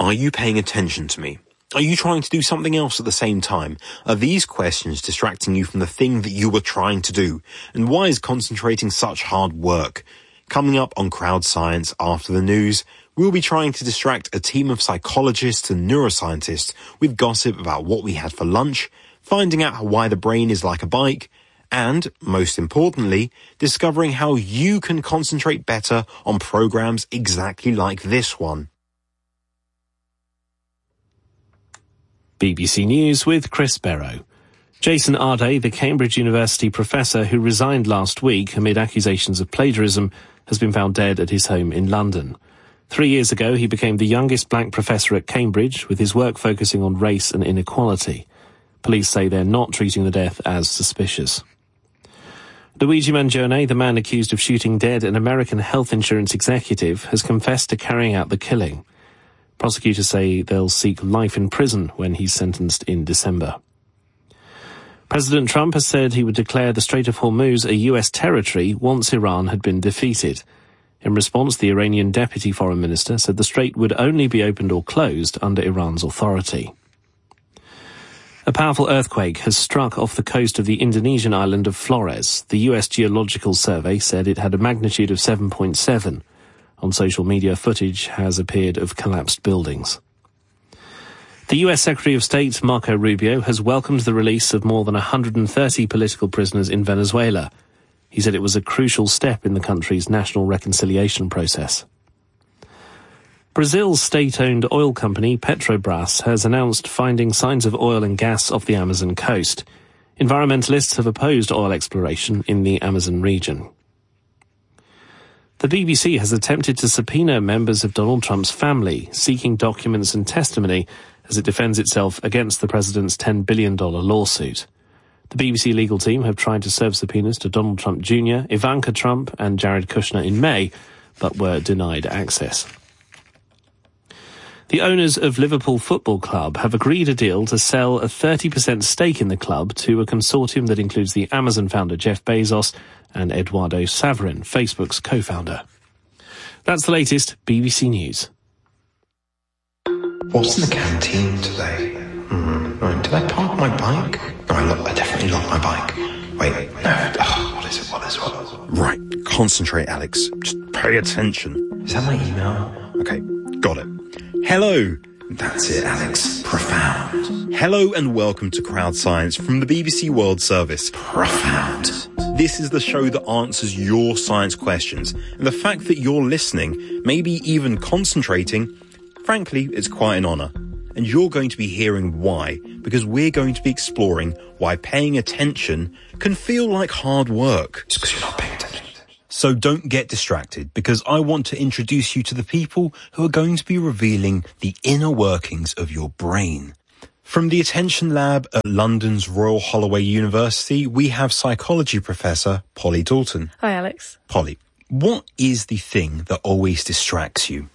Are you paying attention to me? Are you trying to do something else at the same time? Are these questions distracting you from the thing that you were trying to do? And why is concentrating such hard work? Coming up on Crowd Science after the news, we'll be trying to distract a team of psychologists and neuroscientists with gossip about what we had for lunch, finding out why the brain is like a bike, and, most importantly, discovering how you can concentrate better on programs exactly like this one. BBC News with Chris Barrow. Jason Arday, the Cambridge University professor who resigned last week amid accusations of plagiarism, has been found dead at his home in London. 3 years ago, he became the youngest black professor at Cambridge, with his work focusing on race and inequality. Police say they're not treating the death as suspicious. Luigi Mangione, the man accused of shooting dead an American health insurance executive, has confessed to carrying out the killing. Prosecutors say they'll seek life in prison when he's sentenced in December. President Trump has said he would declare the Strait of Hormuz a US territory once Iran had been defeated. In response, the Iranian deputy foreign minister said the strait would only be opened or closed under Iran's authority. A powerful earthquake has struck off the coast of the Indonesian island of Flores. The US Geological Survey said it had a magnitude of 7.7. On social media, footage has appeared of collapsed buildings. The US Secretary of State, Marco Rubio, has welcomed the release of more than 130 political prisoners in Venezuela. He said it was a crucial step in the country's national reconciliation process. Brazil's state-owned oil company, Petrobras, has announced finding signs of oil and gas off the Amazon coast. Environmentalists have opposed oil exploration in the Amazon region. The BBC has attempted to subpoena members of Donald Trump's family, seeking documents and testimony as it defends itself against the president's $10 billion lawsuit. The BBC legal team have tried to serve subpoenas to Donald Trump Jr., Ivanka Trump and Jared Kushner in May, but were denied access. The owners of Liverpool Football Club have agreed a deal to sell a 30% stake in the club to a consortium that includes the Amazon founder Jeff Bezos and Eduardo Saverin, Facebook's co-founder. That's the latest BBC News. What's in the canteen today? Did I park my bike? No, I definitely locked my bike. Wait, no. What is it? Right, concentrate, Alex. Just pay attention. Is that my email? Okay, got it. Hello. That's it, Alex. Profound. Hello and welcome to Crowd Science from the BBC World Service. Profound. This is the show that answers your science questions. And the fact that you're listening, maybe even concentrating, frankly, it's quite an honour. And you're going to be hearing why, because we're going to be exploring why paying attention can feel like hard work. Just because you're not paying attention. So don't get distracted, because I want to introduce you to the people who are going to be revealing the inner workings of your brain. From the Attention Lab at London's Royal Holloway University, we have psychology professor Polly Dalton. Hi, Alex. Polly, what is the thing that always distracts you?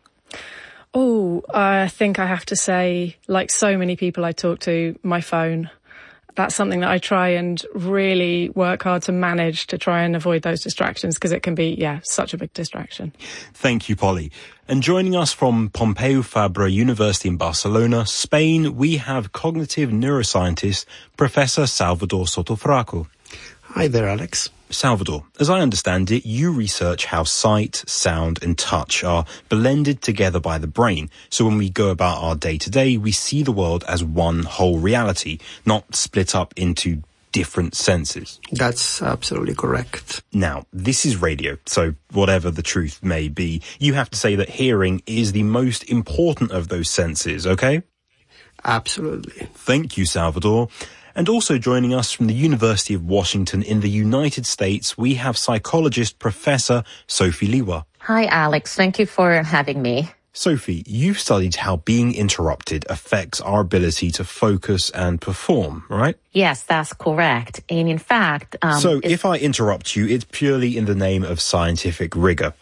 Oh, I think I have to say, like so many people I talk to, my phone. That's something that I try and really work hard to manage to try and avoid those distractions, because it can be, such a big distraction. Thank you, Polly. And joining us from Pompeu Fabra University in Barcelona, Spain, we have cognitive neuroscientist Professor Salvador Sotofraco. Hi there, Alex. Salvador, as I understand it, you research how sight, sound and touch are blended together by the brain. So when we go about our day-to-day, we see the world as one whole reality, not split up into different senses. That's absolutely correct. Now, this is radio, so whatever the truth may be, you have to say that hearing is the most important of those senses, okay? Absolutely. Thank you, Salvador. And also joining us from the University of Washington in the United States, we have psychologist Professor Sophie Liwa. Hi, Alex. Thank you for having me. Sophie, you've studied how being interrupted affects our ability to focus and perform, right? Yes, that's correct. And in fact... So if I interrupt you, it's purely in the name of scientific rigor.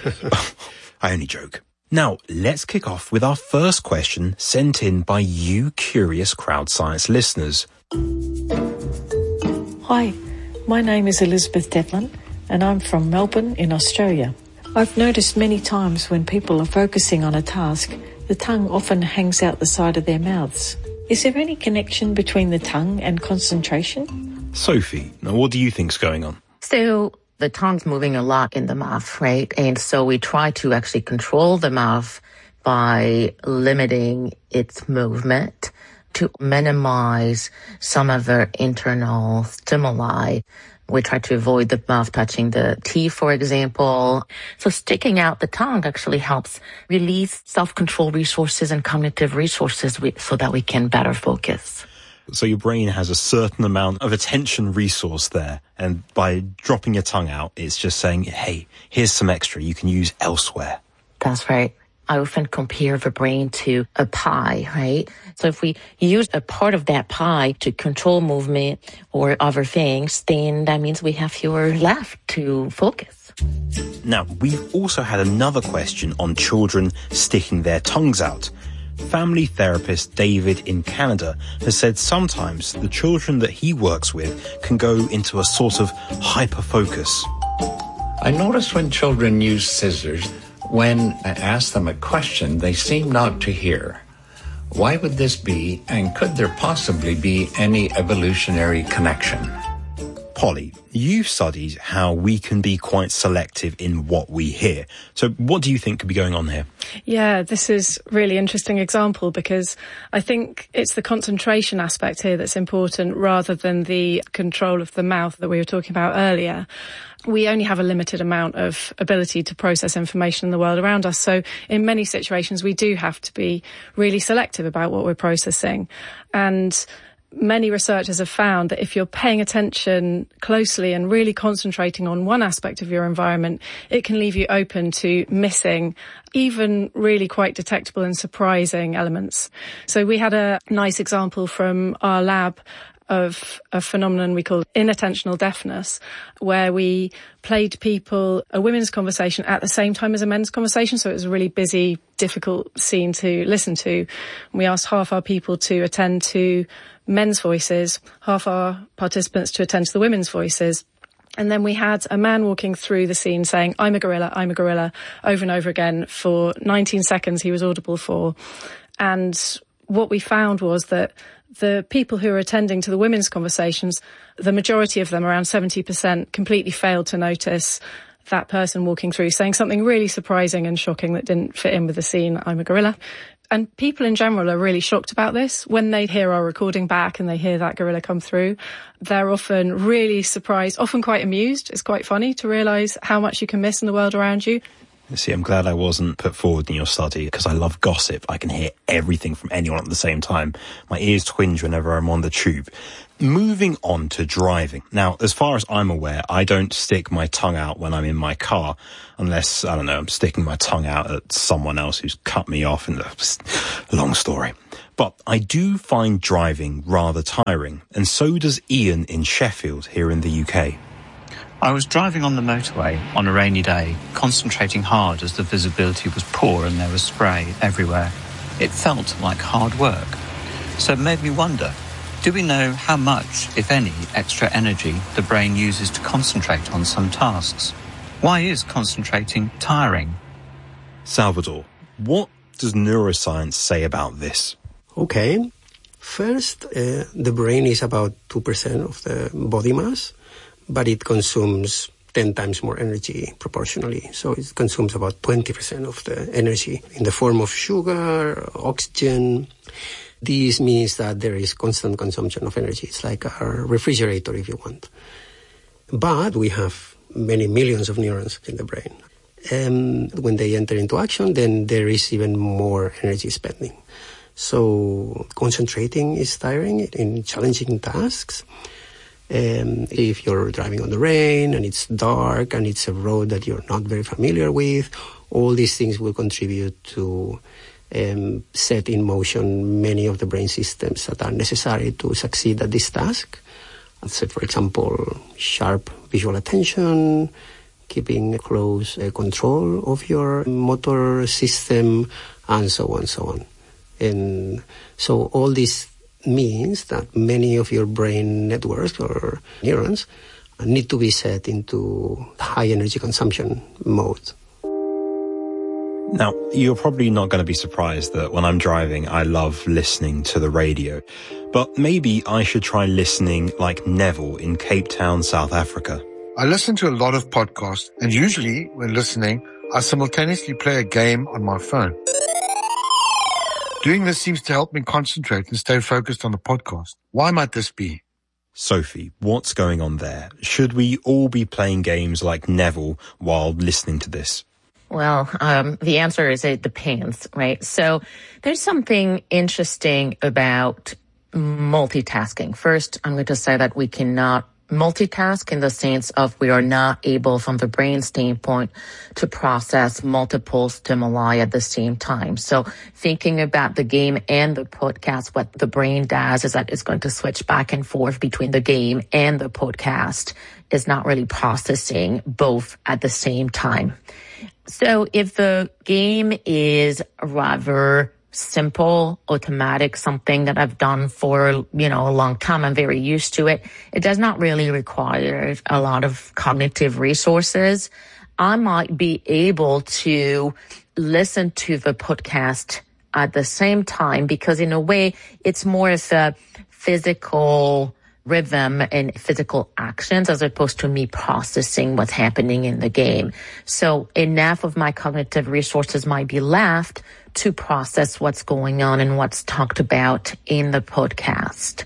I only joke. Now, let's kick off with our first question sent in by you curious Crowd Science listeners. Hi, my name is Elizabeth Devlin and I'm from Melbourne in Australia. I've noticed many times when people are focusing on a task the tongue often hangs out the side of their mouths. Is there any connection between the tongue and concentration? Sophie, now what do you think's going on? So the tongue's moving a lot in the mouth, right? And so we try to actually control the mouth by limiting its movement to minimize some of the internal stimuli. We try to avoid the mouth touching the teeth, for example. So sticking out the tongue actually helps release self-control resources and cognitive resources so that we can better focus. So your brain has a certain amount of attention resource there, and by dropping your tongue out, it's just saying, hey, here's some extra you can use elsewhere. That's right. I often compare the brain to a pie, right? So if we use a part of that pie to control movement or other things, then that means we have fewer left to focus. Now, we've also had another question on children sticking their tongues out. Family therapist David in Canada has said sometimes the children that he works with can go into a sort of hyper-focus. I noticed when children use scissors, when I ask them a question, they seem not to hear. Why would this be, and could there possibly be any evolutionary connection? Polly, you've studied how we can be quite selective in what we hear. So what do you think could be going on here? Yeah, this is a really interesting example because I think it's the concentration aspect here that's important rather than the control of the mouth that we were talking about earlier. We only have a limited amount of ability to process information in the world around us. So in many situations, we do have to be really selective about what we're processing. And many researchers have found that if you're paying attention closely and really concentrating on one aspect of your environment, it can leave you open to missing even really quite detectable and surprising elements. So we had a nice example from our lab of a phenomenon we call inattentional deafness, where we played people a women's conversation at the same time as a men's conversation. So it was a really busy, difficult scene to listen to. We asked half our people to attend to men's voices, half our participants to attend to the women's voices. And then we had a man walking through the scene saying, I'm a gorilla, over and over again for 19 seconds he was audible for. And what we found was that the people who were attending to the women's conversations, the majority of them, around 70%, completely failed to notice that person walking through saying something really surprising and shocking that didn't fit in with the scene, I'm a gorilla. And people in general are really shocked about this. When they hear our recording back and they hear that gorilla come through, they're often really surprised, often quite amused. It's quite funny to realise how much you can miss in the world around you. See, I'm glad I wasn't put forward in your study because I love gossip. I can hear everything from anyone at the same time. My ears twinge whenever I'm on the tube. Moving on to driving. Now, as far as I'm aware, I don't stick my tongue out when I'm in my car unless, I don't know, I'm sticking my tongue out at someone else who's cut me off. And long story. But I do find driving rather tiring, and so does Ian in Sheffield here in the UK. I was driving on the motorway on a rainy day, concentrating hard as the visibility was poor and there was spray everywhere. It felt like hard work. So it made me wonder, do we know how much, if any, extra energy the brain uses to concentrate on some tasks? Why is concentrating tiring? Salvador, what does neuroscience say about this? Okay. First, the brain is about 2% of the body mass, but it consumes 10 times more energy proportionally. So it consumes about 20% of the energy in the form of sugar, oxygen. This means that there is constant consumption of energy. It's like a refrigerator, if you want. But we have many millions of neurons in the brain. And when they enter into action, then there is even more energy spending. So concentrating is tiring in challenging tasks. If you're driving on the rain and it's dark and it's a road that you're not very familiar with, all these things will contribute to set in motion many of the brain systems that are necessary to succeed at this task. So, for example, sharp visual attention, keeping close control of your motor system, and so on, so on. And so all this means that many of your brain networks or neurons need to be set into high energy consumption mode. Now, you're probably not going to be surprised that when I'm driving, I love listening to the radio. But maybe I should try listening like Neville in Cape Town, South Africa. I listen to a lot of podcasts, and usually when listening, I simultaneously play a game on my phone. Doing this seems to help me concentrate and stay focused on the podcast. Why might this be? Sophie, what's going on there? Should we all be playing games like Neville while listening to this? Well, the answer is it depends, right? So there's something interesting about multitasking. First, I'm going to say that we cannot multitask in the sense of we are not able from the brain standpoint to process multiple stimuli at the same time. So thinking about the game and the podcast, what the brain does is that it's going to switch back and forth between the game and the podcast. Is not really processing both at the same time. So if the game is rather simple, automatic, something that I've done for, a long time, I'm very used to it. It does not really require a lot of cognitive resources. I might be able to listen to the podcast at the same time because in a way it's more of a physical rhythm and physical actions as opposed to me processing what's happening in the game. So enough of my cognitive resources might be left to process what's going on and what's talked about in the podcast.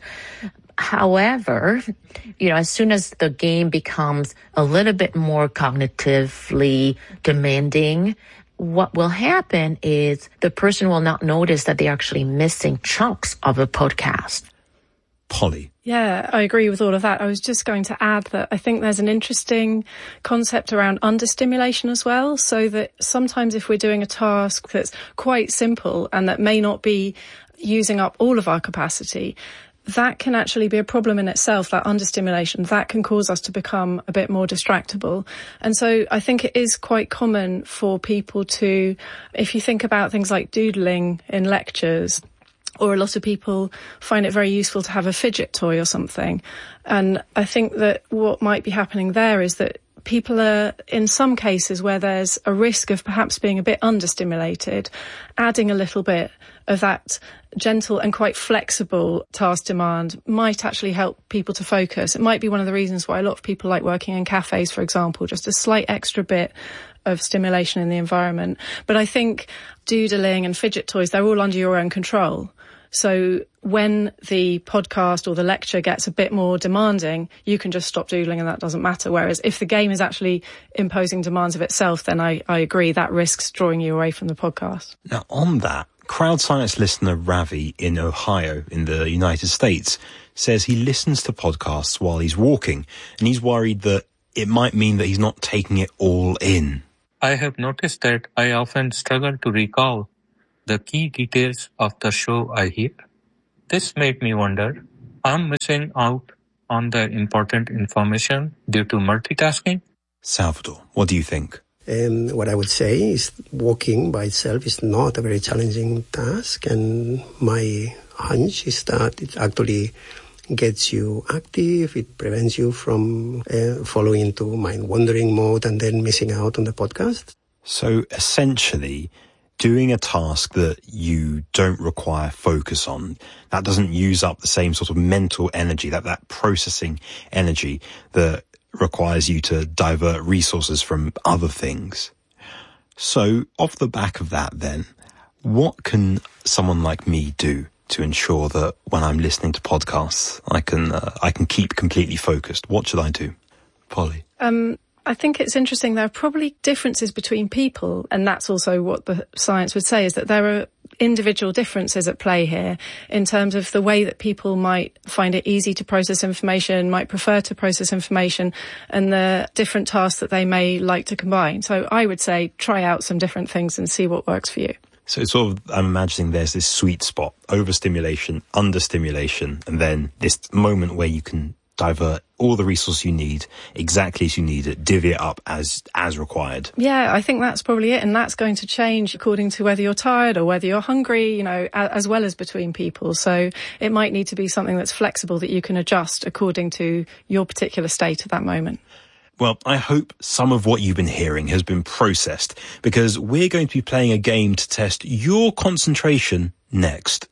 However, as soon as the game becomes a little bit more cognitively demanding, what will happen is the person will not notice that they're actually missing chunks of a podcast. Polly. Yeah, I agree with all of that. I was just going to add that I think there's an interesting concept around understimulation as well, so that sometimes if we're doing a task that's quite simple and that may not be using up all of our capacity, that can actually be a problem in itself, that understimulation. That can cause us to become a bit more distractible. And so I think it is quite common for people to, if you think about things like doodling in lectures, or a lot of people find it very useful to have a fidget toy or something. And I think that what might be happening there is that people are, in some cases where there's a risk of perhaps being a bit understimulated, adding a little bit of that gentle and quite flexible task demand might actually help people to focus. It might be one of the reasons why a lot of people like working in cafes, for example, just a slight extra bit of stimulation in the environment. But I think doodling and fidget toys, they're all under your own control. So when the podcast or the lecture gets a bit more demanding, you can just stop doodling and that doesn't matter. Whereas if the game is actually imposing demands of itself, then I agree that risks drawing you away from the podcast. Now, on that, crowd science listener Ravi in Ohio in the United States says he listens to podcasts while he's walking, and he's worried that it might mean that he's not taking it all in. I have noticed that I often struggle to recall the key details of the show I hear. This made me wonder, I'm missing out on the important information due to multitasking? Salvador, what do you think? What I would say is walking by itself is not a very challenging task, and my hunch is that it actually gets you active, it prevents you from falling into mind-wandering mode and then missing out on the podcast. So essentially, doing a task that you don't require focus on, that doesn't use up the same sort of mental energy, that processing energy that requires you to divert resources from other things. So off the back of that then, what can someone like me do to ensure that when I'm listening to podcasts, I can keep completely focused? What should I do? Polly? I think it's interesting. There are probably differences between people, and that's also what the science would say, is that there are individual differences at play here in terms of the way that people might find it easy to process information, might prefer to process information, and the different tasks that they may like to combine. So I would say try out some different things and see what works for you. So it's sort of, I'm imagining there's this sweet spot, overstimulation, understimulation, and then this moment where you can divert all the resources you need exactly as you need it, divvy it up as required. Yeah, I think that's probably it. And that's going to change according to whether you're tired or whether you're hungry, as well as between people. So it might need to be something that's flexible that you can adjust according to your particular state at that moment. Well, I hope some of what you've been hearing has been processed, because we're going to be playing a game to test your concentration next.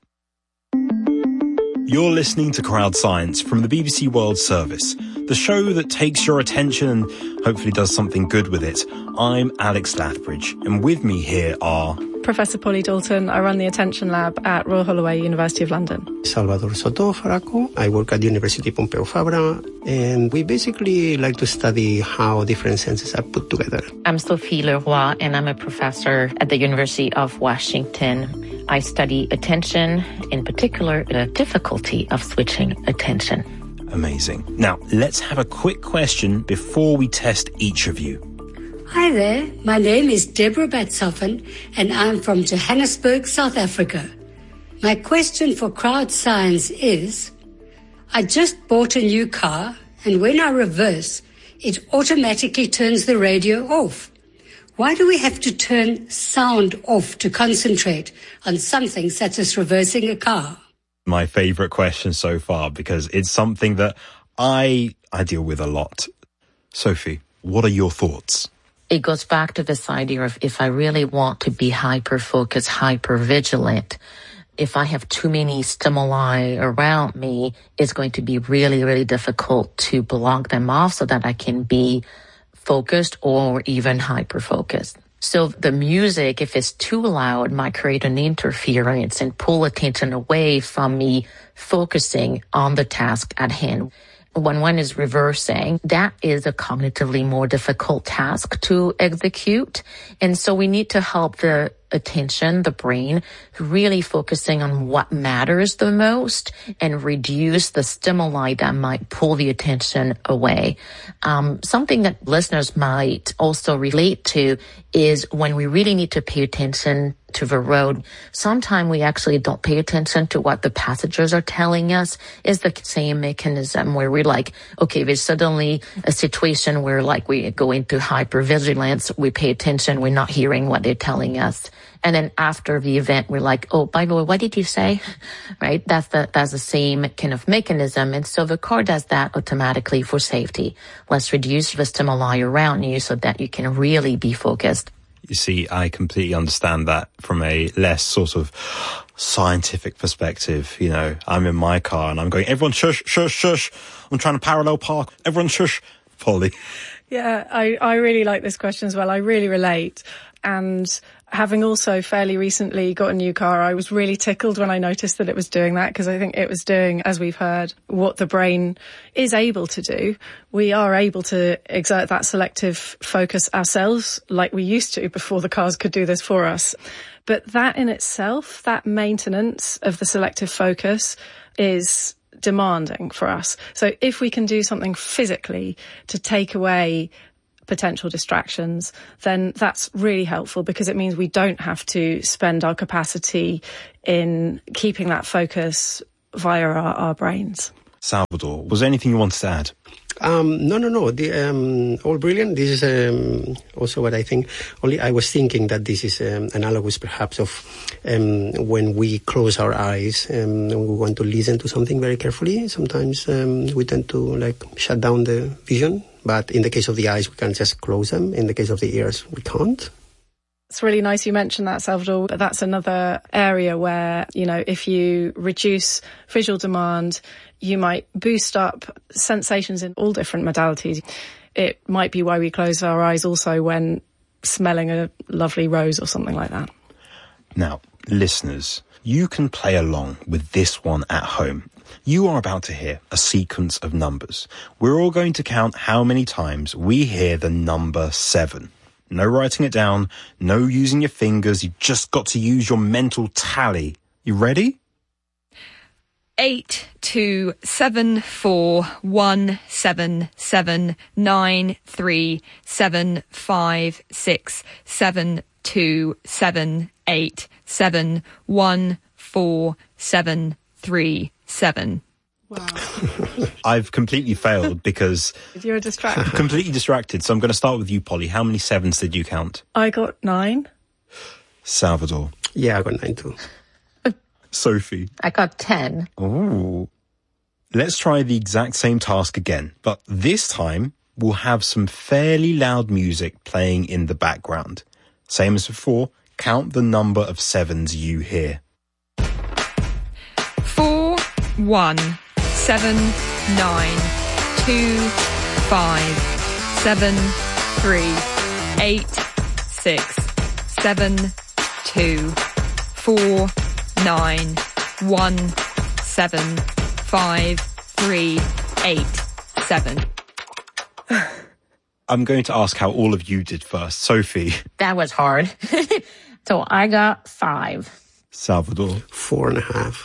You're listening to Crowd Science from the BBC World Service, the show that takes your attention and hopefully does something good with it. I'm Alex Lathbridge, and with me here are... Professor Polly Dalton. I run the Attention Lab at Royal Holloway, University of London. Salvador Soto Faraco. I work at University Pompeu Fabra, and we basically like to study how different senses are put together. I'm Sophie Leroy, and I'm a professor at the University of Washington. I study attention, in particular, the difficulty of switching attention. Amazing. Now, let's have a quick question before we test each of you. Hi there, my name is Deborah Batsoffen and I'm from Johannesburg, South Africa. My question for Crowd Science is, I just bought a new car and when I reverse, it automatically turns the radio off. Why do we have to turn sound off to concentrate on something such as reversing a car? My favourite question so far, because it's something that I deal with a lot. Sophie, what are your thoughts? It goes back to this idea of if I really want to be hyper-focused, hyper-vigilant, if I have too many stimuli around me, it's going to be really, really difficult to block them off so that I can be focused or even hyper-focused. So the music, if it's too loud, might create an interference and pull attention away from me focusing on the task at hand. When one is reversing, that is a cognitively more difficult task to execute. And so we need to help the attention, the brain, really focusing on what matters the most and reduce the stimuli that might pull the attention away. Something that listeners might also relate to is when we really need to pay attention to the road. Sometimes we actually don't pay attention to what the passengers are telling us. Is the same mechanism where we're like, okay, there's suddenly a situation where like we go into hypervigilance, we pay attention, we're not hearing what they're telling us. And then after the event, we're like, oh, by the way, what did you say? Right? That's the same kind of mechanism. And so the car does that automatically for safety. Let's reduce the stimuli around you so that you can really be focused. You see, I completely understand that from a less sort of scientific perspective. You know, I'm in my car and I'm going, everyone shush, shush, shush. I'm trying to parallel park. Everyone shush. Polly. Yeah, I really like this question as well. I really relate. And having also fairly recently got a new car, I was really tickled when I noticed that it was doing that, because I think it was doing, as we've heard, what the brain is able to do. We are able to exert that selective focus ourselves like we used to before the cars could do this for us. But that in itself, that maintenance of the selective focus is demanding for us. So if we can do something physically to take away potential distractions, then that's really helpful, because it means we don't have to spend our capacity in keeping that focus via our brains. Salvador, was there anything you wanted to add? No. All brilliant. This is also what I think. Only I was thinking that this is analogous perhaps of when we close our eyes and we want to listen to something very carefully. Sometimes we tend to shut down the vision. But in the case of the eyes, we can just close them. In the case of the ears, we can't. It's really nice you mentioned that, Salvador. That's another area where, if you reduce visual demand, you might boost up sensations in all different modalities. It might be why we close our eyes also when smelling a lovely rose or something like that. Now, listeners, you can play along with this one at home. You are about to hear a sequence of numbers. We're all going to count how many times we hear the number 7. No writing it down, no using your fingers, you just got to use your mental tally. You ready? 8 2 7 4 1 7 7 9 3 7 5 6 7 2 7 8 7 1 4 7 3 7. Wow. I've completely failed because... You're distracted. Completely distracted. So I'm going to start with you, Polly. How many 7s did you count? I got 9. I Salvador? got 9 too. Sophie? I got 10. Ooh. Let's try the exact same task again, but this time we'll have some fairly loud music playing in the background. Same as before, count the number of sevens you hear. 4, 1, 7, 9, 2, 5, 7, 3, 8, 6, 7, 2, 4, 9, 1, 7, 5, 3, 8, 7. I'm going to ask how all of you did first. Sophie. That was hard. So I got 5. Salvador. 4.5.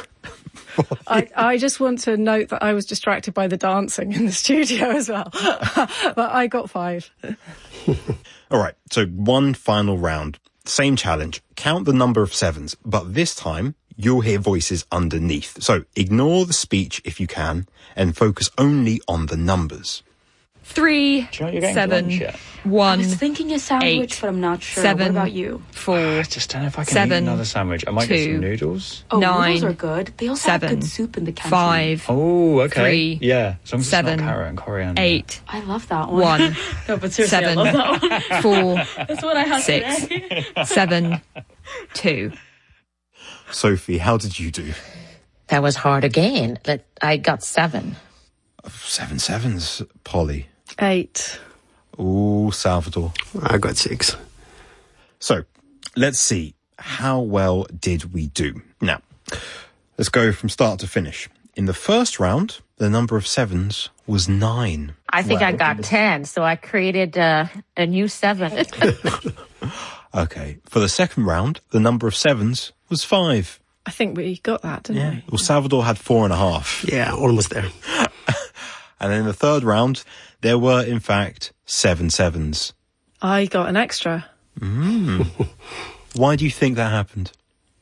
I just want to note that I was distracted by the dancing in the studio as well. But I got 5. All right, so one final round. Same challenge. Count the number of sevens, but this time you'll hear voices underneath. So ignore the speech if you can and focus only on the numbers. 3, 7, 1. I was thinking a sandwich, 8, but I'm not sure. 7, what about you? 4. I just don't know if I can 7, eat another sandwich. I might 2, get some noodles. Oh, 9, noodles are good. They also 7, have good soup in the canteen. 5. Oh, okay. 3, yeah, as long as 7, it's not carrot and coriander. 8. I love that one. 1. No, but seriously, 7, I love that one. 4. That's what I had 6, today. 7, 2. Sophie, how did you do? That was hard again. I got 7. 7 sevens, Polly. 8. Ooh, Salvador. I got 6. So, let's see. How well did we do? Now, let's go from start to finish. In the first round, the number of sevens was 9. I think I got 10, so I created a new 7. Okay. For the second round, the number of sevens was 5. I think we got that, didn't we? Well, Salvador had 4.5. Yeah, almost there. And in the third round, there were, in fact, 7 sevens. I got an extra. Why do you think that happened?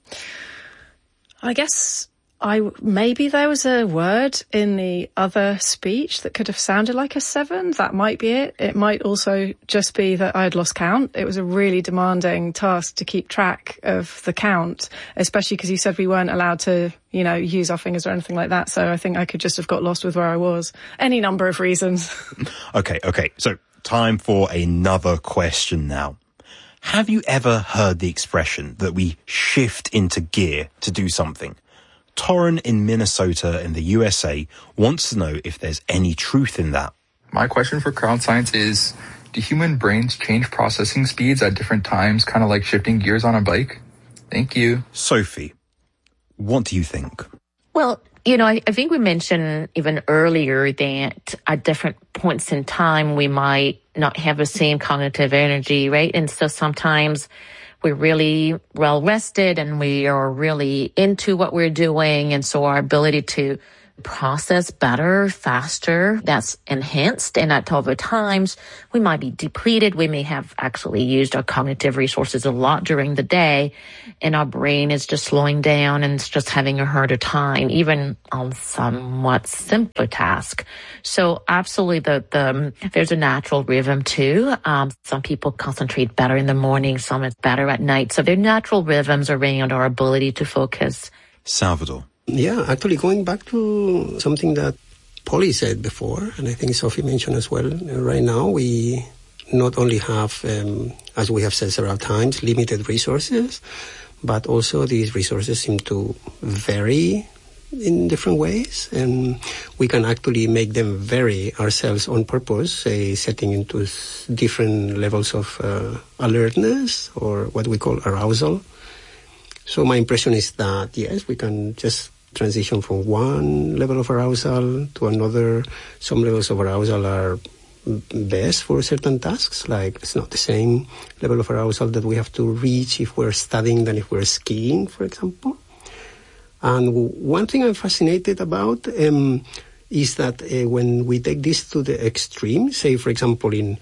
I guess maybe there was a word in the other speech that could have sounded like a 7. That might be it. It might also just be that I had lost count. It was a really demanding task to keep track of the count, especially because you said we weren't allowed to, use our fingers or anything like that. So I think I could just have got lost with where I was. Any number of reasons. Okay. So time for another question now. Have you ever heard the expression that we shift into gear to do something? Torren in Minnesota in the USA wants to know if there's any truth in that. My question for crowd science is, do human brains change processing speeds at different times, kind of like shifting gears on a bike? Thank you. Sophie, what do you think? Well, I think we mentioned even earlier that at different points in time, we might not have the same cognitive energy, right? And so sometimes we're really well rested and we are really into what we're doing. And so our ability to process better, faster, that's enhanced. And at other times, we might be depleted. We may have actually used our cognitive resources a lot during the day, and our brain is just slowing down and it's just having a harder time, even on somewhat simpler tasks. So absolutely, there's a natural rhythm too. Some people concentrate better in the morning, some it's better at night. So there are natural rhythms around our ability to focus. Salvador. Yeah, actually going back to something that Polly said before, and I think Sophie mentioned as well, right now we not only have, as we have said several times, limited resources, but also these resources seem to vary in different ways, and we can actually make them vary ourselves on purpose, say setting into different levels of alertness or what we call arousal. So my impression is that, yes, we can just transition from one level of arousal to another. Some levels of arousal are best for certain tasks, like it's not the same level of arousal that we have to reach if we're studying than if we're skiing, for example. And one thing I'm fascinated about is that when we take this to the extreme, say, for example, in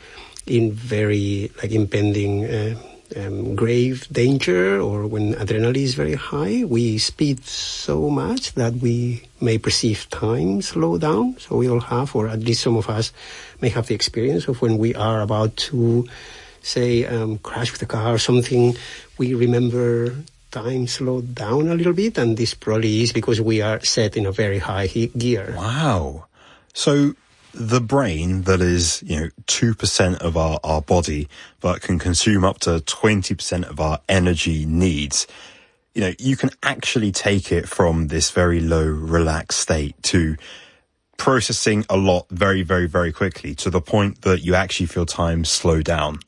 very impending grave danger, or when adrenaline is very high, we speed so much that we may perceive time slow down. So we all have, or at least some of us may have the experience of when we are about to, say, crash with a car or something, we remember time slowed down a little bit, and this probably is because we are set in a very high gear. Wow. So the brain that is, 2% of our body, but can consume up to 20% of our energy needs, you can actually take it from this very low, relaxed state to processing a lot very, very, very quickly, to the point that you actually feel time slow down.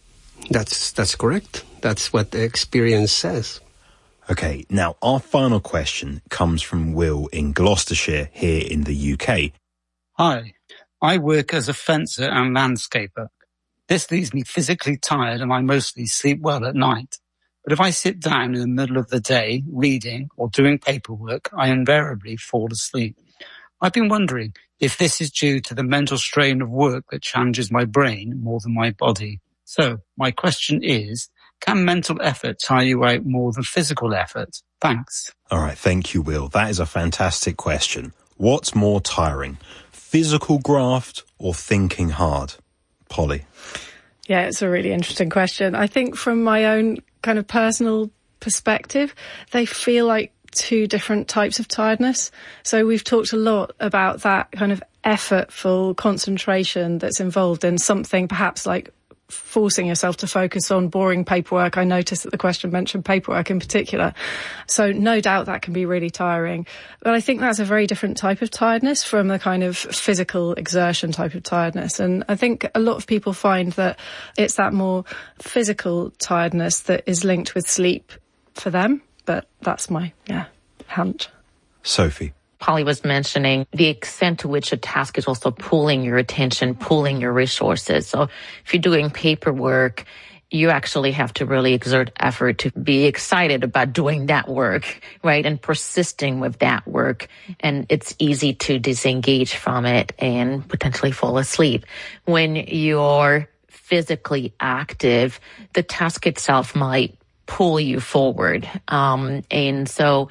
That's correct. That's what the experience says. Okay, now our final question comes from Will in Gloucestershire here in the UK. Hi, I work as a fencer and landscaper. This leaves me physically tired and I mostly sleep well at night. But if I sit down in the middle of the day reading or doing paperwork, I invariably fall asleep. I've been wondering if this is due to the mental strain of work that challenges my brain more than my body. So my question is, can mental effort tire you out more than physical effort? Thanks. All right, thank you, Will. That is a fantastic question. What's more tiring, physical graft or thinking hard? Polly? Yeah, it's a really interesting question. I think from my own kind of personal perspective, they feel like two different types of tiredness. So we've talked a lot about that kind of effortful concentration that's involved in something perhaps like forcing yourself to focus on boring paperwork. I noticed that the question mentioned paperwork in particular. So no doubt that can be really tiring. But I think that's a very different type of tiredness from the kind of physical exertion type of tiredness. And I think a lot of people find that it's that more physical tiredness that is linked with sleep for them. But that's my, hunch. Sophie? Polly was mentioning the extent to which a task is also pulling your attention, pulling your resources. So if you're doing paperwork, you actually have to really exert effort to be excited about doing that work, right? And persisting with that work. And it's easy to disengage from it and potentially fall asleep. When you're physically active, the task itself might pull you forward. And so,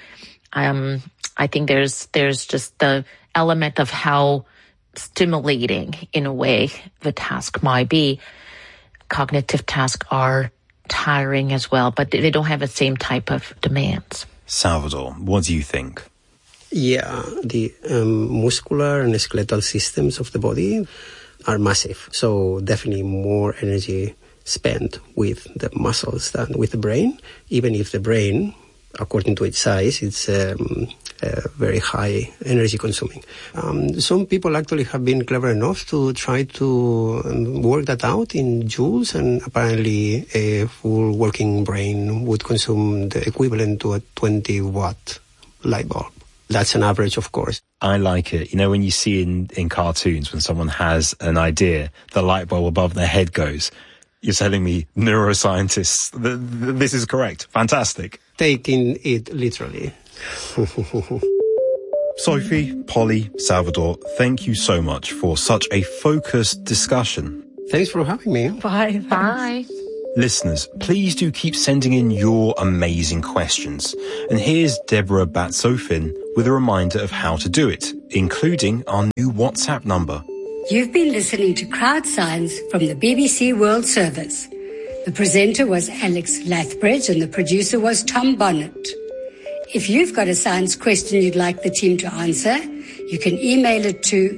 I think there's just the element of how stimulating, in a way, the task might be. Cognitive tasks are tiring as well, but they don't have the same type of demands. Salvador, what do you think? Yeah, the muscular and skeletal systems of the body are massive. So definitely more energy spent with the muscles than with the brain, even if the brain, according to its size, it's very high energy consuming. Some people actually have been clever enough to try to work that out in joules, and apparently a full working brain would consume the equivalent to a 20-watt light bulb. That's an average, of course. I like it. When you see in cartoons, when someone has an idea, the light bulb above their head goes. You're telling me neuroscientists, this is correct. Fantastic. Taking it literally. Sophie, Polly, Salvador, thank you so much for such a focused discussion. Thanks for having me. Bye. Bye. Listeners, please do keep sending in your amazing questions. And here's Deborah Batsofin with a reminder of how to do it, including our new WhatsApp number. You've been listening to Crowd Science from the BBC World Service. The presenter was Alex Lathbridge and the producer was Tom Bonnet. If you've got a science question you'd like the team to answer, you can email it to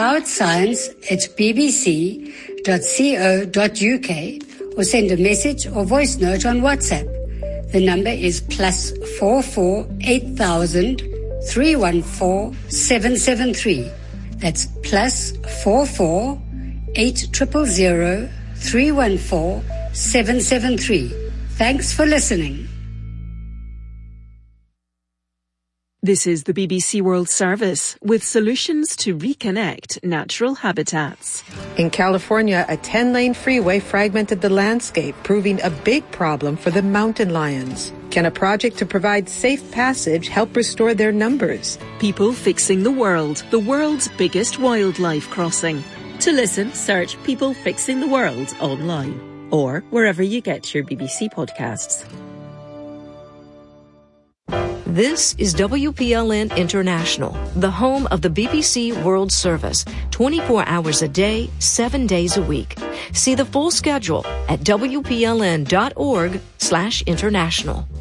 crowdscience@bbc.co.uk or send a message or voice note on WhatsApp. The number is +44 8000 314 773. That's +44 8000 314 773. Thanks for listening. This is the BBC World Service with solutions to reconnect natural habitats. In California, a 10-lane freeway fragmented the landscape, proving a big problem for the mountain lions. Can a project to provide safe passage help restore their numbers? People Fixing the world's biggest wildlife crossing. To listen, search People Fixing the World online or wherever you get your BBC podcasts. This is WPLN International, the home of the BBC World Service, 24 hours a day, 7 days a week. See the full schedule at wpln.org/international.